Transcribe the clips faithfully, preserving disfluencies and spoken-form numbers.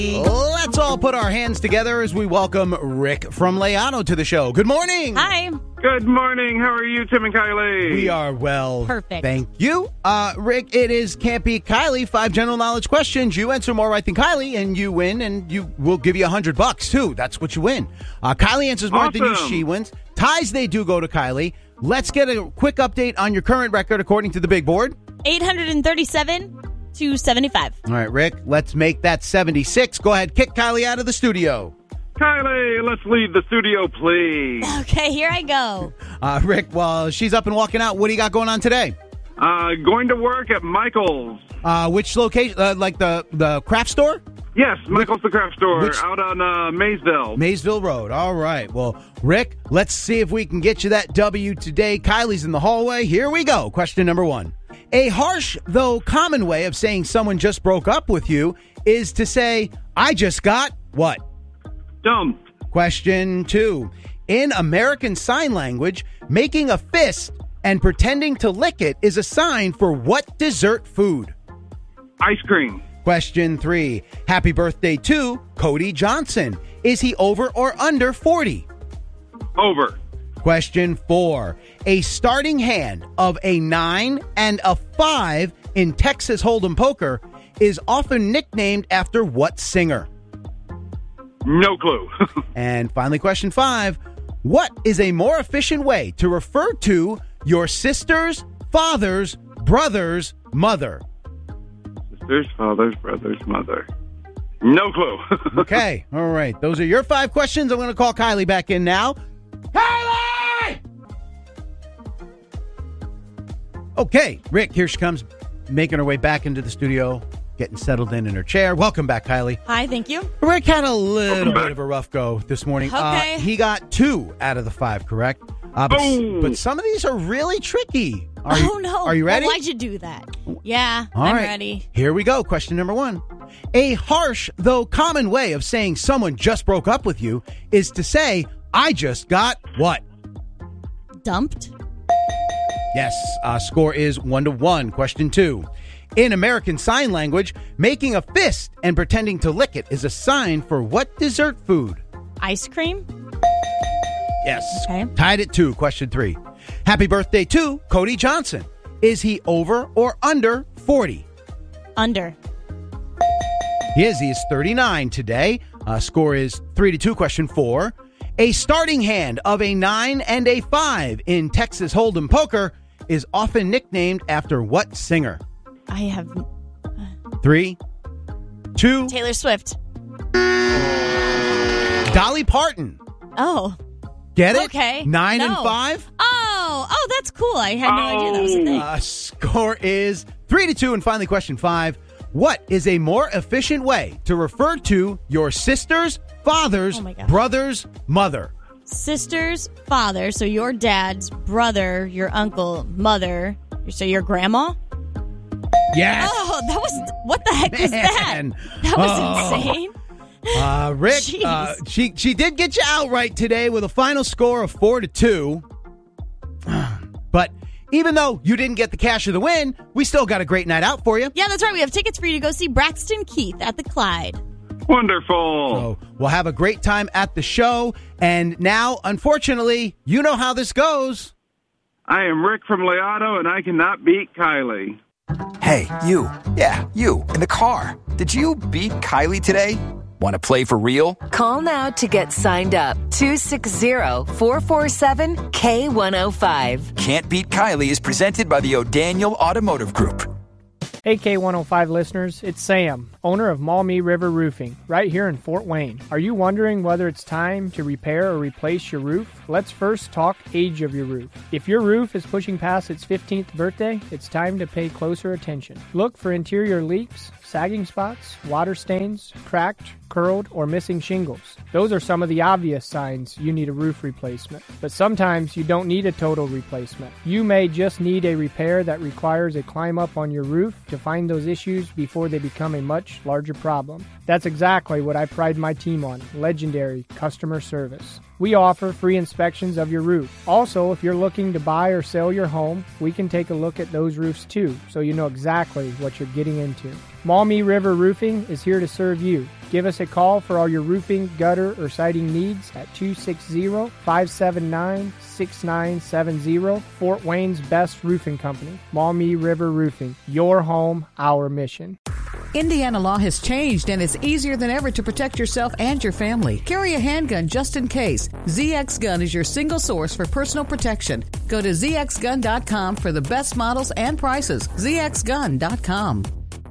Let's all put our hands together as we welcome Rick from Leano to the show. Good morning. Hi. Good morning. How are you, Tim and Kylie? We are well. Perfect. Thank you. Uh, Rick, it is Can't Beat Kylie. Five general knowledge questions. You answer more right than Kylie, and you win, and you will give you a hundred bucks, too. That's what you win. Uh, Kylie answers more Awesome. than you. She wins. Ties, they do go to Kylie. Let's get a quick update on your current record according to the big board. eight hundred thirty-seven to seventy-five. All right, Rick, let's make that seventy-six. Go ahead, kick Kylie out of the studio. Kylie, let's leave the studio, please. Okay, here I go. Uh, Rick, while she's up and walking out, what do you got going on today? Uh, going to work at Michael's. Uh, which location? Uh, like the, the craft store? Yes, Michael's the craft store Which- out on uh, Maysville. Maysville Road. All right. Well, Rick, let's see if we can get you that W today. Kylie's in the hallway. Here we go. Question number one. A harsh, though common way of saying someone just broke up with you is to say, I just got what? Dumped. Question two. In American Sign Language, making a fist and pretending to lick it is a sign for what dessert food? Ice cream. Question three. Happy birthday to Cody Johnson. Is he over or under forty? Over. Question four. A starting hand of a nine and a five in Texas Hold'em poker is often nicknamed after what singer? No clue. And finally, question five. What is a more efficient way to refer to your sister's father's brother's mother? Sisters, fathers, brothers, mother. No clue. Okay. All right. Those are your five questions. I'm going to call Kylie back in now. Kylie! Okay. Rick, here she comes, making her way back into the studio, getting settled in in her chair. Welcome back, Kylie. Hi, thank you. Rick had a little Welcome back. bit of a rough go this morning. Okay. Uh, he got two out of the five, correct? Uh, but, Boom. but some of these are really tricky. Are oh, you, no. Are you ready? Well, why'd you do that? Yeah, All I'm right. ready. Here we go. Question number one. A harsh, though common way of saying someone just broke up with you is to say, I just got what? Dumped? Yes, uh, score is one to one. Question two. In American Sign Language, making a fist and pretending to lick it is a sign for what dessert food? Ice cream? Yes. Okay. Tied at two. Question three. Happy birthday to Cody Johnson. Is he over or under forty? Under. He is. He is thirty-nine today. Uh, score is three to two. Question four. A starting hand of a nine and a five in Texas Hold'em poker is often nicknamed after what singer? I have Three, two, Taylor Swift. Dolly Parton. Oh. Get it? Okay. Nine No. and five. Oh, oh, that's cool. I had no idea that was a thing. Uh, score is three to two. And finally, question five. What is a more efficient way to refer to your sister's father's Oh my gosh. brother's mother? Sister's father, so your dad's brother, your uncle, mother, so your grandma? Yes. Oh, that was, what the heck was that? Man. That was Oh. insane. Uh, Rick, Jeez. uh, she she did get you outright today with a final score of four to two. But even though you didn't get the cash of the win, we still got a great night out for you. Yeah, that's right. We have tickets for you to go see Braxton Keith at the Clyde. Wonderful. So we'll have a great time at the show. And now, unfortunately, you know how this goes. I am Rick from Leato, and I cannot beat Kylie. Hey, you. Yeah, you. In the car. Did you beat Kylie today? Want to play for real? Call now to get signed up. two six zero, four four seven, K one oh five. Can't Beat Kylie is presented by the O'Daniel Automotive Group. Hey K one oh five listeners, it's Sam, owner of Maumee River Roofing, right here in Fort Wayne. Are you wondering whether it's time to repair or replace your roof? Let's first talk age of your roof. If your roof is pushing past its fifteenth birthday, it's time to pay closer attention. Look for interior leaks, sagging spots, water stains, cracked, curled, or missing shingles. Those are some of the obvious signs you need a roof replacement. But sometimes you don't need a total replacement. You may just need a repair that requires a climb up on your roof to find those issues before they become a much larger problem. That's exactly what I pride my team on, legendary customer service. We offer free inspections of your roof. Also, if you're looking to buy or sell your home, we can take a look at those roofs too, so you know exactly what you're getting into. Maumee River Roofing is here to serve you. Give us a call for all your roofing, gutter, or siding needs at two six zero, five seven nine, six nine seven zero. Fort Wayne's best roofing company, Maumee River Roofing. Your home, our mission. Indiana law has changed, and it's easier than ever to protect yourself and your family. Carry a handgun just in case. Z X Gun is your single source for personal protection. Go to z x gun dot com for the best models and prices. z x gun dot com.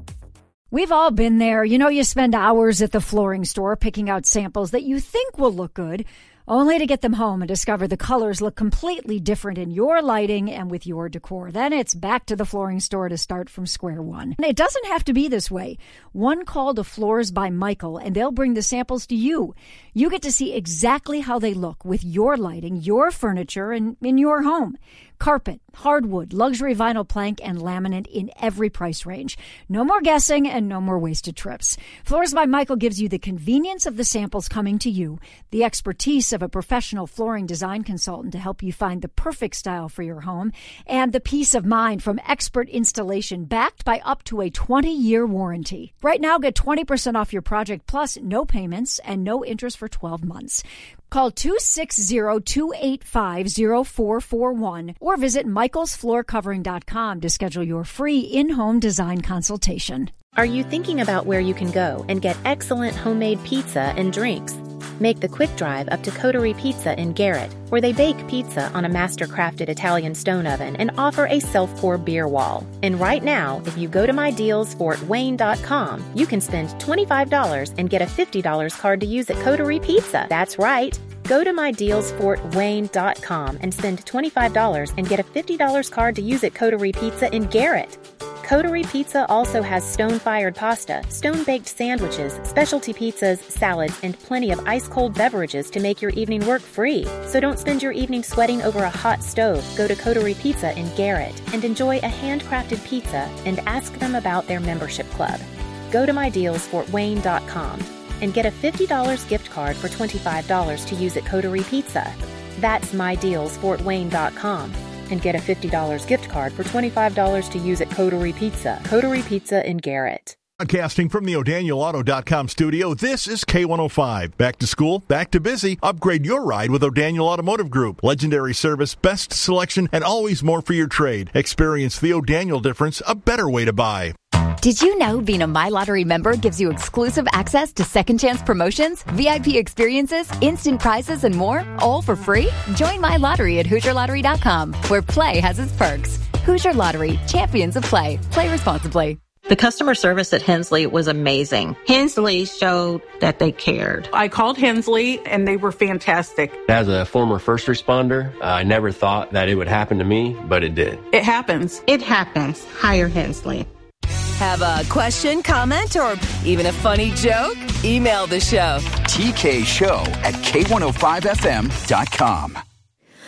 We've all been there. You know, you spend hours at the flooring store picking out samples that you think will look good, only to get them home and discover the colors look completely different in your lighting and with your decor. Then it's back to the flooring store to start from square one. And it doesn't have to be this way. One call to Floors by Michael, and they'll bring the samples to you. You get to see exactly how they look with your lighting, your furniture, and in your home. Carpet, hardwood, luxury vinyl plank, and laminate in every price range. No more guessing and no more wasted trips. Floors by Michael gives you the convenience of the samples coming to you, the expertise of a professional flooring design consultant to help you find the perfect style for your home, and the peace of mind from expert installation backed by up to a twenty-year warranty. Right now, get twenty percent off your project plus no payments and no interest for twelve months. Call two six zero, two eight five, zero four four one or visit michaels floor covering dot com to schedule your free in-home design consultation. Are you thinking about where you can go and get excellent homemade pizza and drinks? Make the quick drive up to Coterie Pizza in Garrett, where they bake pizza on a master-crafted Italian stone oven and offer a self-pour beer wall. And right now, if you go to my deals fort wayne dot com, you can spend twenty-five dollars and get a fifty dollars card to use at Coterie Pizza. That's right. Go to my deals fort wayne dot com and spend twenty-five dollars and get a fifty dollars card to use at Coterie Pizza in Garrett. Coterie Pizza also has stone-fired pasta, stone-baked sandwiches, specialty pizzas, salads, and plenty of ice-cold beverages to make your evening work free. So don't spend your evening sweating over a hot stove. Go to Coterie Pizza in Garrett and enjoy a handcrafted pizza and ask them about their membership club. Go to my deals fort wayne dot com and get a fifty dollars gift card for twenty-five dollars to use at Coterie Pizza. That's my deals fort wayne dot com. And get a fifty dollars gift card for twenty-five dollars to use at Coterie Pizza. Coterie Pizza in Garrett. Broadcasting from the O'Daniel Auto dot com studio, this is K one oh five. Back to school, back to busy. Upgrade your ride with O'Daniel Automotive Group. Legendary service, best selection, and always more for your trade. Experience the O'Daniel difference, a better way to buy. Did you know being a MyLottery member gives you exclusive access to second chance promotions, V I P experiences, instant prizes, and more, all for free? Join MyLottery at Hoosier Lottery dot com, where play has its perks. Hoosier Lottery, champions of play. Play responsibly. The customer service at Hensley was amazing. Hensley showed that they cared. I called Hensley, and they were fantastic. As a former first responder, I never thought that it would happen to me, but it did. It happens. It happens. Hire Hensley. Have a question, comment, or even a funny joke? Email the show. T K Show at K one oh five F M dot com.